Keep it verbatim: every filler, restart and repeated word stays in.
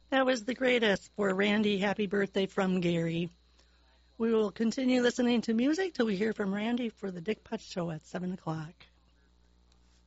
That was the greatest for Randy. Happy birthday from Gary. We will continue listening to music till we hear from Randy for the Dick Putz Show at seven o'clock.